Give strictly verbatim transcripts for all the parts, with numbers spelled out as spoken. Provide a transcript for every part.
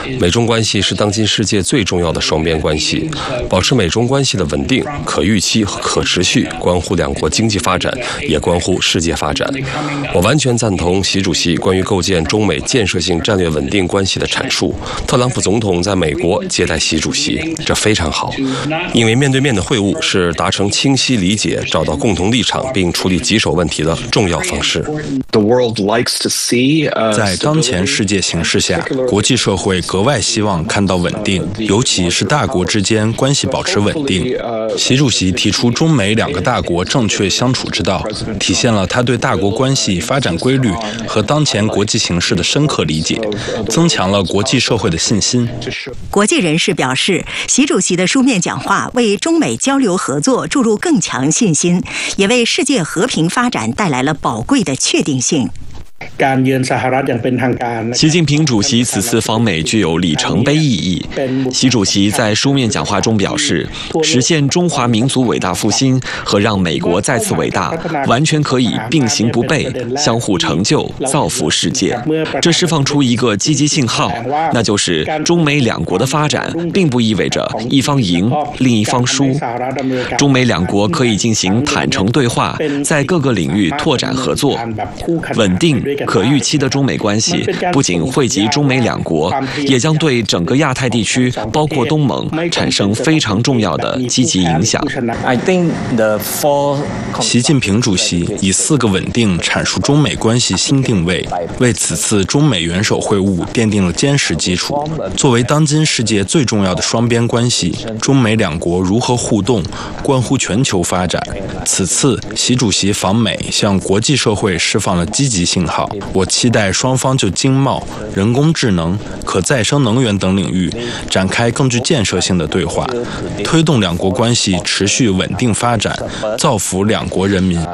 美中关系是当今世界最重要的双边关系，保持美中关系的稳定、可预期和可持续，关乎两国经济发展，也关乎世界发展。我完全赞同习主席关于构建中美建设性战略稳定关系的阐述。特朗普总统在美国接待习主席，这非常好，因为面对面的会晤是达成清晰理解、找到共同立场并处理棘手问题的重要方式。 在当前世界形势下，国际社会格外希望看到稳定，尤其是大国之间关系保持稳定。习主席提出中美两个大国正确相处之道，体现了他对大国关系发展规律和当前国际形势的深刻理解，增强了国际社会的信心。 国际人士表示，习主席的书面讲话为中美交流合作注入更强信心，也为世界和平发展带来了宝贵的确定性。 习近平主席此次访美具有里程碑意义。习主席在书面讲话中表示，实现中华民族伟大复兴和让美国再次伟大，完全可以并行不悖，相互成就，造福世界。这释放出一个积极信号，那就是中美两国的发展并不意味着一方赢，另一方输。中美两国可以进行坦诚对话，在各个领域拓展合作，稳定可预期的中美关系不仅惠及中美两国，也将对整个亚太地区，包括东盟，产生非常重要的积极影响。 习近平主席以四个稳定阐述中美关系新定位，为此次中美元首会晤奠定了坚实基础。作为当今世界最重要的双边关系，中美两国如何互动，关乎全球发展。此次习主席访美，向国际社会释放了积极信号。我期待双方就经贸、人工智能、可再生能源等领域展开更具建设性的对话，推动两国关系持续稳定发展，造福两国人民。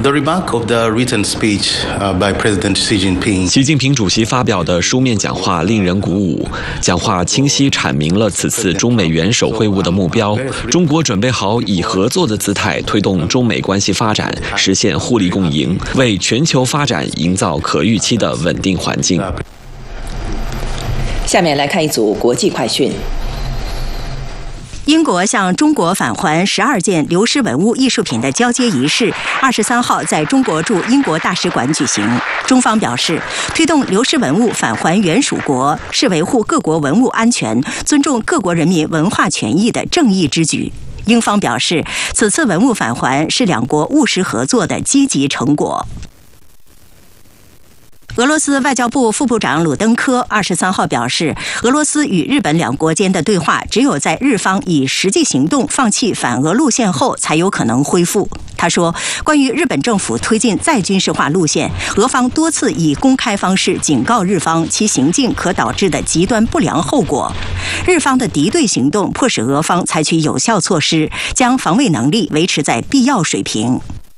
习近平主席发表的书面讲话令人鼓舞，讲话清晰阐明了此次中美元首会晤的目标。中国准备好以合作的姿态推动中美关系发展，实现互利共赢，为全球发展营造可预期的稳定环境。 下面来看一组国际快讯。 英国向中国返还十二件流失文物艺术品的交接仪式，二十三号在中国驻英国大使馆举行。中方表示，推动流失文物返还原属国，是维护各国文物安全、尊重各国人民文化权益的正义之举。英方表示，此次文物返还是两国务实合作的积极成果。俄罗斯外交部副部长鲁登科二十三号表示，俄罗斯与日本两国间的对话只有在日方以实际行动放弃反俄路线后，才有可能恢复。他说，关于日本政府推进再军事化路线，俄方多次以公开方式警告日方其行径可导致的极端不良后果。日方的敌对行动迫使俄方采取有效措施，将防卫能力维持在必要水平。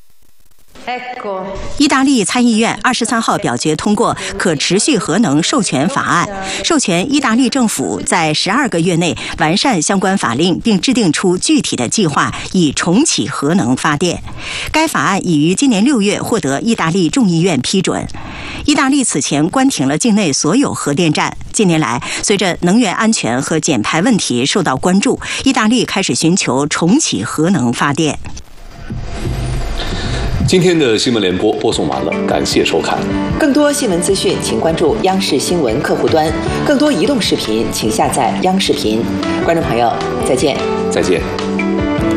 意大利参议院二十三号表决通过可持续核能授权法案，授权意大利政府在十二个月内完善相关法令，并制定出具体的计划，以重启核能发电。该法案已于今年六月获得意大利众议院批准。意大利此前关停了境内所有核电站。近年来，随着能源安全和减排问题受到关注，意大利开始寻求重启核能发电。 今天的新闻联播播送完了，感谢收看。 更多新闻资讯，请关注央视新闻客户端；更多移动视频，请下载央视频。观众朋友，再见。 再见。